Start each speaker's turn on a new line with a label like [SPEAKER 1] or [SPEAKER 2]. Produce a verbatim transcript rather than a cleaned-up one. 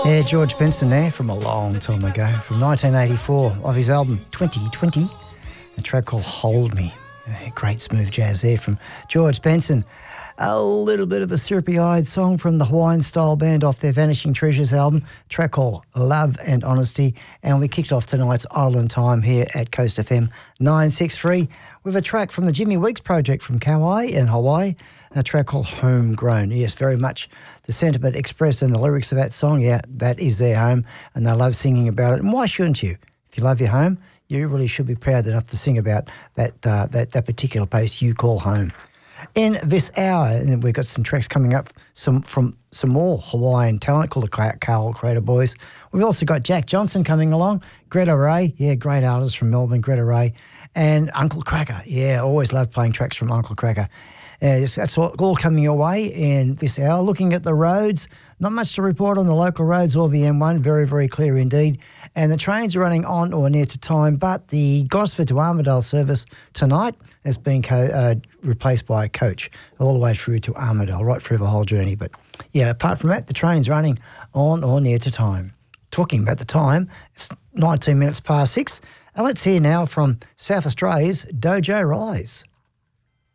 [SPEAKER 1] Yeah, George Benson there from a long time ago, from nineteen eighty-four, of his album twenty twenty, a track called Hold Me. Uh, great smooth jazz there from George Benson. A little bit of a syrupy-eyed song from the Hawaiian-style band off their Vanishing Treasures album, a track called Love and Honesty. And we kicked off tonight's Island Time here at Coast F M nine sixty-three with a track from the Jimmy Weeks project from Kauai in Hawaii, a track called Homegrown. Yes, very much the sentiment expressed in the lyrics of that song. Yeah, that is their home, and they love singing about it. And why shouldn't you? If you love your home, you really should be proud enough to sing about that uh, that, that particular place you call home. In this hour, and we've got some tracks coming up some from some more Hawaiian talent called the Carl Crater Boys. We've also got Jack Johnson coming along, Greta Ray, yeah, great artist from Melbourne, Greta Ray, and Uncle Cracker. Yeah, always love playing tracks from Uncle Cracker. Uh, that's all, all coming your way in this hour. Looking at the roads, not much to report on the local roads or the M one, very, very clear indeed. And the trains are running on or near to time, but the Gosford to Armidale service tonight has been co- uh, replaced by a coach all the way through to Armidale, right through the whole journey. But yeah, apart from that, the train's running on or near to time. Talking about the time, it's nineteen minutes past six. And let's hear now from South Australia's Dojo Rise.